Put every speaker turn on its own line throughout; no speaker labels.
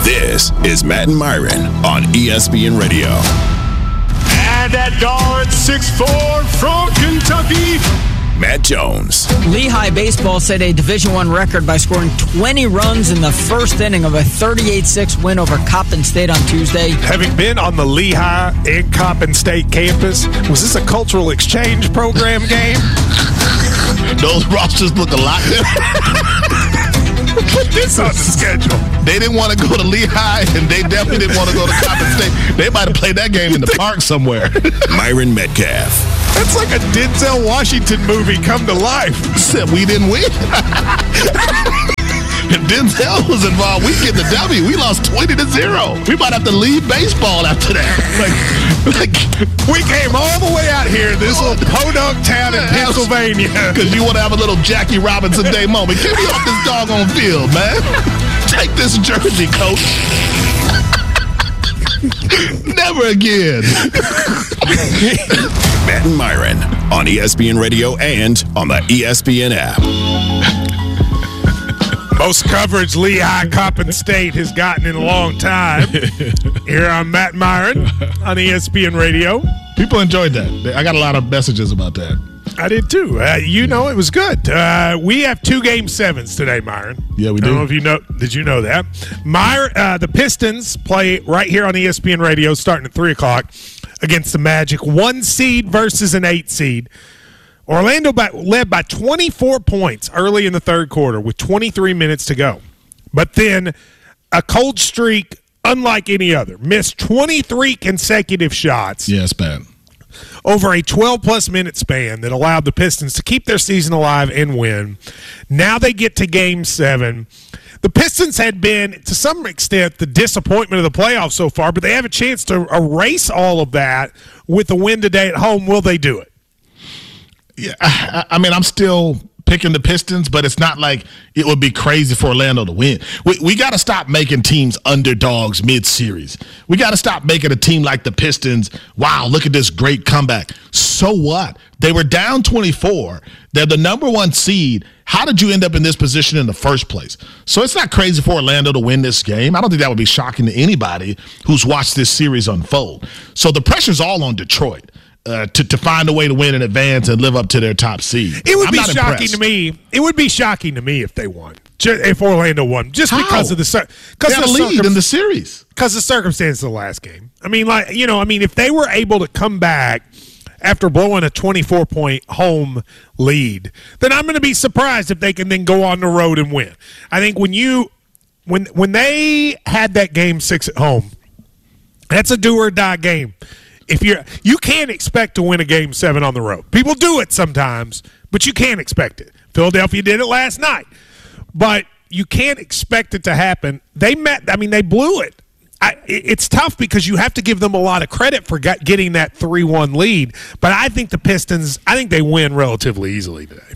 This is Matt and Myron on ESPN Radio.
And at guard, 6'4" from Kentucky,
Matt Jones.
Lehigh baseball set a Division I record by scoring 20 runs in the first inning of a 38-6 win over Coppin State on Tuesday.
Having been on the Lehigh and Coppin State campus, was this a cultural exchange program game?
Those rosters look a lot different.
Put this on the schedule.
They didn't want to go to Lehigh, and they definitely didn't want to go to Coppin State. They might have played that game in the park somewhere.
Myron Metcalf.
That's like a Denzel Washington movie come to life.
Except we didn't win. If Denzel was involved, we get the W. We lost 20-0. We might have to leave baseball after that. Like
we came all the way out here, this little podunk town in Pennsylvania.
Because you want to have a little Jackie Robinson Day moment. Get me off this doggone field, man. Take this jersey, coach. Never again.
Matt and Myron on ESPN Radio and on the ESPN app.
Most coverage Lehigh Coppin State has gotten in a long time. Here I'm Matt and Myron on ESPN Radio.
People enjoyed that. I got a lot of messages about that.
I did too. It was good. We have 2 Game 7s today, Myron.
Yeah, we do.
I don't know if you know. Did you know that? The Pistons play right here on ESPN Radio starting at 3 o'clock against the Magic. 1 seed versus an 8 seed. Orlando led by 24 points early in the third quarter with 23 minutes to go. But then a cold streak unlike any other. Missed 23 consecutive shots.
Yeah, it's bad.
Over a 12-plus minute span that allowed the Pistons to keep their season alive and win. Now they get to Game 7. The Pistons had been, to some extent, the disappointment of the playoffs so far, but they have a chance to erase all of that with a win today at home. Will they do it?
Yeah, I mean, I'm still picking the Pistons, but it's not like it would be crazy for Orlando to win. We got to stop making teams underdogs mid-series. We got to stop making a team like the Pistons, wow, look at this great comeback. So what? They were down 24. They're the number 1 seed. How did you end up in this position in the first place? So it's not crazy for Orlando to win this game. I don't think that would be shocking to anybody who's watched this series unfold. So the pressure's all on Detroit. To find a way to win in advance and live up to their top seed.
It would be shocking to me. It would be shocking to me if they won, if Orlando won, just because of the
lead in the series.
Because the circumstances of the last game. I mean, if they were able to come back after blowing a 24-point home lead, then I'm going to be surprised if they can then go on the road and win. I think when they had that Game 6 at home, that's a do or die game. You can't expect to win a Game 7 on the road. People do it sometimes, but you can't expect it. Philadelphia did it last night, but you can't expect it to happen. They blew it. It's tough because you have to give them a lot of credit for getting that 3-1 lead, but I think the Pistons, they win relatively easily today.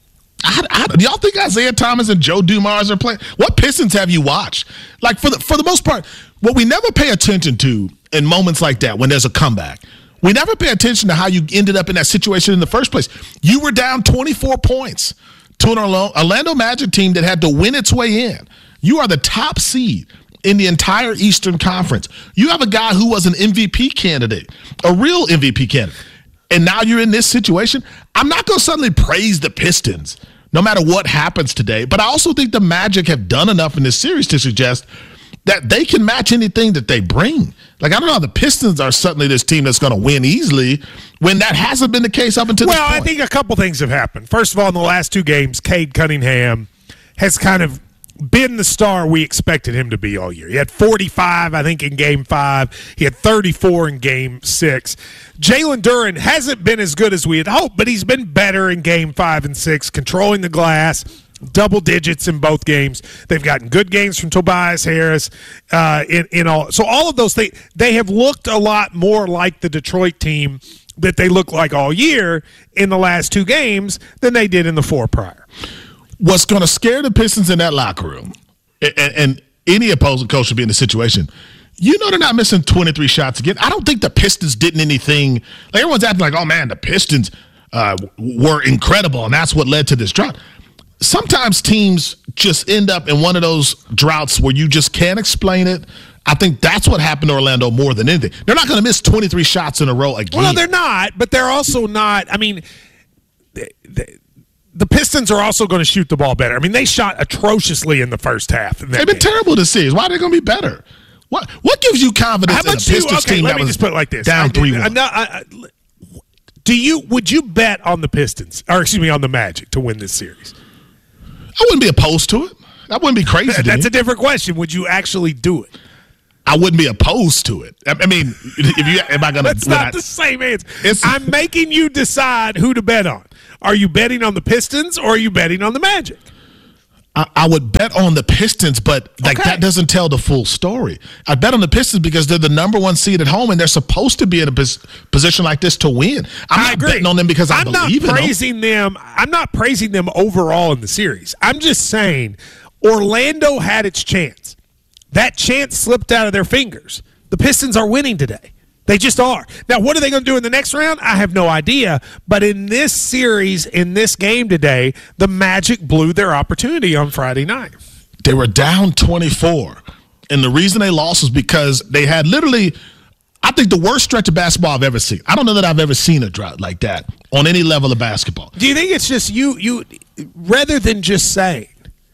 Do y'all think Isaiah Thomas and Joe Dumars are playing? What Pistons have you watched? Like, for the most part, what we never pay attention to in moments like that when there's a comeback, we never pay attention to how you ended up in that situation in the first place. You were down 24 points to an Orlando Magic team that had to win its way in. You are the top seed in the entire Eastern Conference. You have a guy who was an MVP candidate, a real MVP candidate. And now you're in this situation. I'm not going to suddenly praise the Pistons no matter what happens today, but I also think the Magic have done enough in this series to suggest that they can match anything that they bring. Like, I don't know how the Pistons are suddenly this team that's going to win easily when that hasn't been the case up until this point.
Well, I think a couple things have happened. First of all, in the last 2 games, Cade Cunningham has kind of been the star we expected him to be all year. He had 45, I think, in Game 5. He had 34 in Game 6. Jalen Duren hasn't been as good as we had hoped, but he's been better in Game 5 and 6, controlling the glass, double digits in both games. They've gotten good games from Tobias Harris in all. So all of those things, they have looked a lot more like the Detroit team that they look like all year in the last 2 games than they did in the 4 prior.
What's going to scare the Pistons in that locker room, and any opposing coach should be in the situation, they're not missing 23 shots again. I don't think the Pistons did anything. Like, everyone's acting like, oh, man, the Pistons were incredible, and that's what led to this drop. sometimes teams just end up in one of those droughts where you just can't explain it. I think that's what happened to Orlando more than anything. They're not going to miss 23 shots in a row again.
Well, no, they're not, but they're also not. I mean, the Pistons are also going to shoot the ball better. I mean, they shot atrociously in the first half.
They've been terrible this series. Why are they going to be better? What gives you confidence in a Pistons team
let
that
me
was
just put it like this.
down 3-1?
Would you bet on the Pistons, or excuse me, on the Magic to win this series?
I wouldn't be opposed to it. That wouldn't be crazy.
That's a different question. Would you actually do it?
I wouldn't be opposed to it. I mean, am I going to?
That's not the same answer. I'm making you decide who to bet on. Are you betting on the Pistons or are you betting on the Magic?
I would bet on the Pistons, but that doesn't tell the full story. I bet on the Pistons because they're the number 1 seed at home, and they're supposed to be in a position like this to win. I'm not betting on them because I believe in them.
I'm not praising them overall in the series. I'm just saying Orlando had its chance. That chance slipped out of their fingers. The Pistons are winning today. They just are. Now, what are they going to do in the next round? I have no idea. But in this series, in this game today, the Magic blew their opportunity on Friday night.
They were down 24. And the reason they lost was because they had literally, I think, the worst stretch of basketball I've ever seen. I don't know that I've ever seen a drought like that on any level of basketball.
Do you think it's just you rather than just saying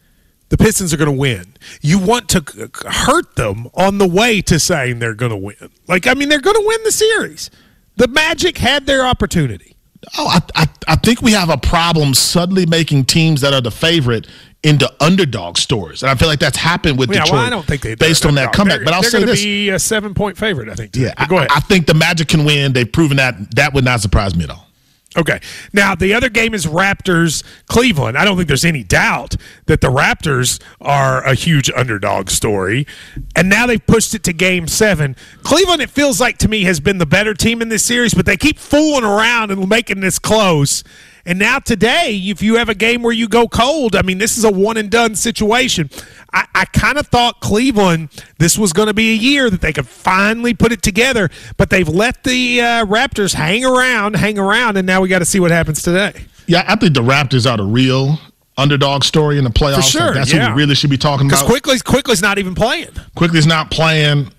the Pistons are going to win, you want to hurt them on the way to saying they're going to win? They're going to win the series. The Magic had their opportunity.
Oh, I think we have a problem suddenly making teams that are the favorite into underdog stories. And I feel like that's happened with Detroit.
Well, I don't think
based on that comeback. But I'll say this.
They're going to be a 7-point favorite, I think.
Yeah,
go ahead.
I think the Magic can win. They've proven that. That would not surprise me at all.
Okay. Now, the other game is Raptors-Cleveland. I don't think there's any doubt that the Raptors are a huge underdog story. And now they've pushed it to Game 7. Cleveland, it feels like to me, has been the better team in this series, but they keep fooling around and making this close. And now today, if you have a game where you go cold, this is a one-and-done situation. I kind of thought Cleveland, this was going to be a year that they could finally put it together, but they've let the Raptors hang around, and now we got to see what happens today.
Yeah, I think the Raptors are the real underdog story in the playoffs.
For sure,
that's what we really should be talking about.
Because Quickly's not even playing.
Quickly's not playing.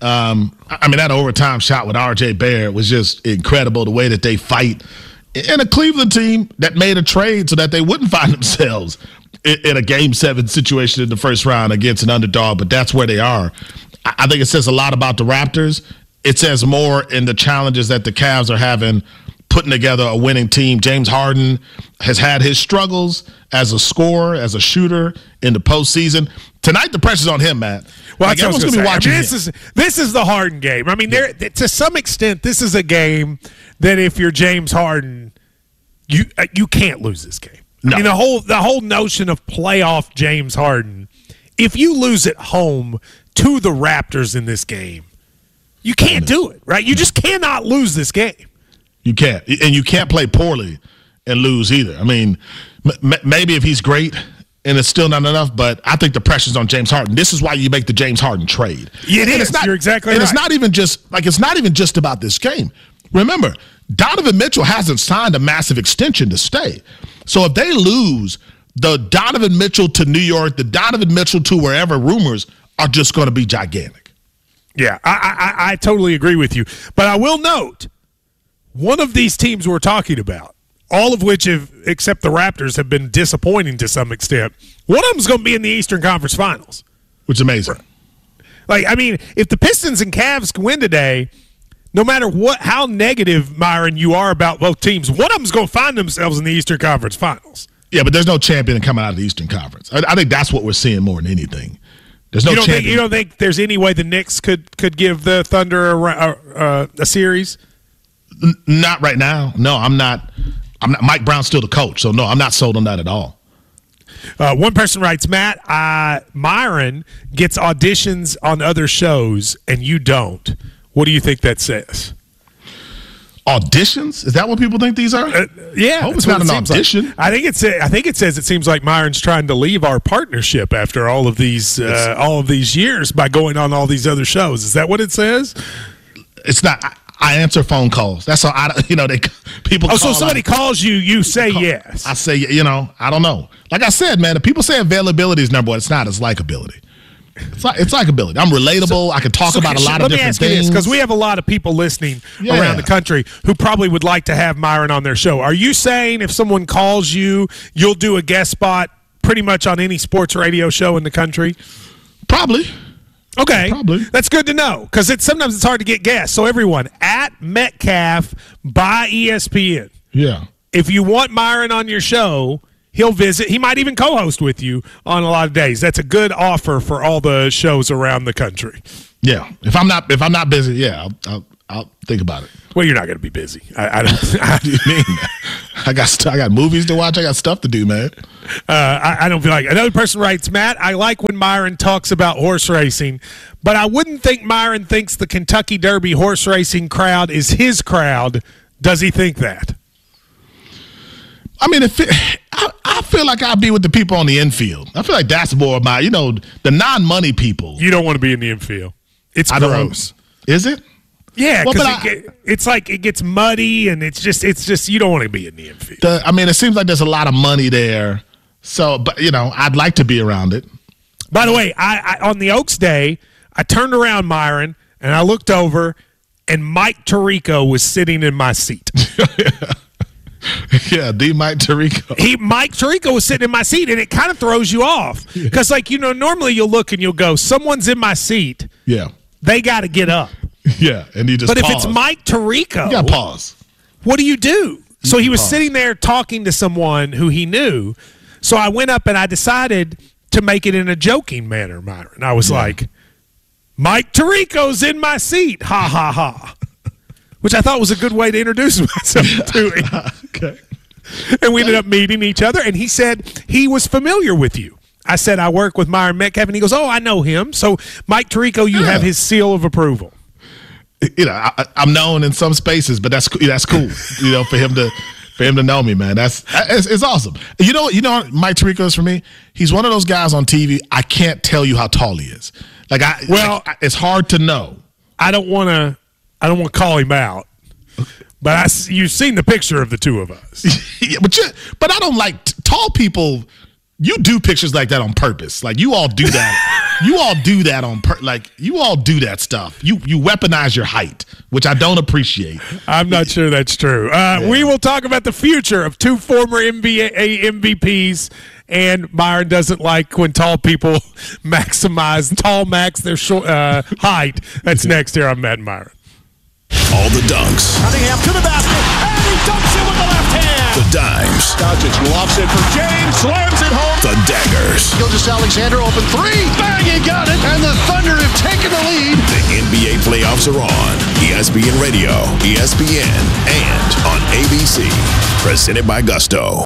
That overtime shot with R.J. Barrett was just incredible, the way that they fight. And a Cleveland team that made a trade so that they wouldn't find themselves in a Game 7 situation in the first round against an underdog, but that's where they are. I think it says a lot about the Raptors. It says more in the challenges that the Cavs are having putting together a winning team. James Harden has had his struggles as a scorer, as a shooter in the postseason. Tonight, the pressure's on him, Matt.
Well, everyone's going to be watching. This is the Harden game. To some extent, this is a game that if you're James Harden, you can't lose this game.
No.
The whole notion of playoff James Harden, if you lose at home to the Raptors in this game, you can't do it, right? You just cannot lose this game.
You can't. And you can't play poorly and lose either. Maybe if he's great and it's still not enough, but I think the pressure's on James Harden. This is why you make the James Harden trade.
It is. You're exactly right.
And it's not even just about this game. Remember, Donovan Mitchell hasn't signed a massive extension to stay. So if they lose, the Donovan Mitchell to New York, the Donovan Mitchell to wherever rumors are just going to be gigantic.
Yeah, I totally agree with you. But I will note, one of these teams we're talking about, all of which, except the Raptors, have been disappointing to some extent, one of them is going to be in the Eastern Conference Finals.
Which is amazing.
If the Pistons and Cavs can win today, no matter how negative, Myron, you are about both teams, one of them is going to find themselves in the Eastern Conference Finals.
Yeah, but there's no champion coming out of the Eastern Conference. I think that's what we're seeing more than anything. There's no champion.
You don't think there's any way the Knicks could give the Thunder a series?
Not right now. No, I'm not. Mike Brown's still the coach, so no, I'm not sold on that at all.
One person writes, Matt, Myron gets auditions on other shows and you don't. What do you think that says?
Auditions? Is that what people think these are?
Yeah.
I hope it's not an audition.
Like. I think it says it seems like Myron's trying to leave our partnership after all of these years by going on all these other shows. Is that what it says?
It's not. I answer phone calls. That's all. People.
Oh, so somebody calls you, you say yes.
I say, I don't know. Like I said, man, if people say availability is number one, it's not. It's likability. It's likability. I'm relatable. I can talk about a lot of different things.
Because we have a lot of people listening around the country who probably would like to have Myron on their show. Are you saying if someone calls you, you'll do a guest spot pretty much on any sports radio show in the country?
Probably.
Okay.
Probably.
That's good to know because sometimes it's hard to get guests. So everyone, at Metcalf by ESPN.
Yeah.
If you want Myron on your show, he'll visit. He might even co-host with you on a lot of days. That's a good offer for all the shows around the country.
Yeah. If I'm not busy, yeah, I'll think about it.
Well, you're not going to be busy. I don't.
How do you mean? I got movies to watch. I got stuff to do, man.
I don't feel like it. Another person writes, Matt, I like when Myron talks about horse racing, but I wouldn't think Myron thinks the Kentucky Derby horse racing crowd is his crowd. Does he think that?
I mean, I feel like I'll be with the people on the infield. I feel like that's more of my, the non-money people.
You don't want to be in the infield. It's gross.
Is it?
Yeah, because it's like it gets muddy and it's just you don't want to be in the infield.
It seems like there's a lot of money there. So, but I'd like to be around it.
By the way, I on the Oaks Day, I turned around, Myron, and I looked over, and Mike Tirico was sitting in my seat.
Yeah, Mike Tirico.
Mike Tirico was sitting in my seat, and it kind of throws you off because, normally you'll look and you'll go, "Someone's in my seat."
Yeah,
they got to get up.
Yeah, and you just.
But
pause.
If it's Mike Tirico,
you got to pause.
What do you do? So he was sitting there talking to someone who he knew. So I went up and I decided to make it in a joking manner, Myron. I was like, "Mike Tirico's in my seat, ha ha ha." Which I thought was a good way to introduce myself to him.
Okay.
And we ended up meeting each other, and he said he was familiar with you. I said, I work with Myron Metcalf, and he goes, oh, I know him. So, Mike Tirico, you have his seal of approval.
I'm known in some spaces, but that's cool, for him to know me, man. It's awesome. You know what Mike Tirico is for me? He's one of those guys on TV, I can't tell you how tall he is. It's hard to know. I don't want to call him out, but you've seen the picture of the two of us. Yeah, but I don't like tall people. You do pictures like that on purpose. Like you all do that. You all do that you all do that stuff. You weaponize your height, which I don't appreciate. I'm not sure that's true. We will talk about the future of two former NBA MVPs. And Myron doesn't like when tall people max their height. That's next here on Matt and Myron.
All the dunks.
Cunningham to the basket, and he dunks it with the left hand.
The dimes.
Doncic lofts it for James, slams it home.
The daggers.
Gilgeous-Alexander open three. Bang, he got it. And the Thunder have taken the lead.
The NBA playoffs are on. ESPN Radio, ESPN, and on ABC. Presented by Gusto.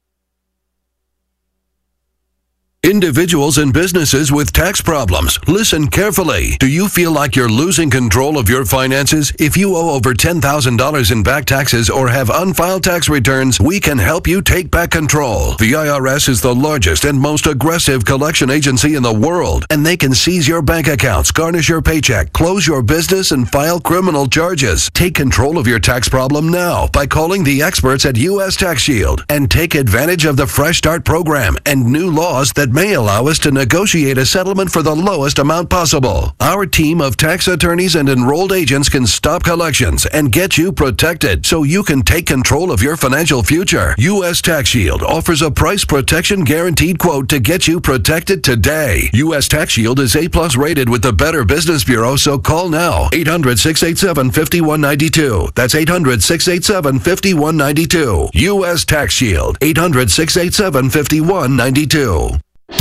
Individuals and businesses with tax problems, listen carefully. Do you feel like you're losing control of your finances? If you owe over $10,000 in back taxes or have unfiled tax returns, we can help you take back control. The IRS is the largest and most aggressive collection agency in the world, and they can seize your bank accounts, garnish your paycheck, close your business, and file criminal charges. Take control of your tax problem now by calling the experts at U.S. Tax Shield and take advantage of the Fresh Start program and new laws that may allow us to negotiate a settlement for the lowest amount possible. Our team of tax attorneys and enrolled agents can stop collections and get you protected so you can take control of your financial future. U.S. Tax Shield offers a price protection guaranteed quote to get you protected today. U.S. Tax Shield is A+ rated with the Better Business Bureau, so call now. 800-687-5192. That's 800-687-5192. U.S. Tax Shield. 800-687-5192.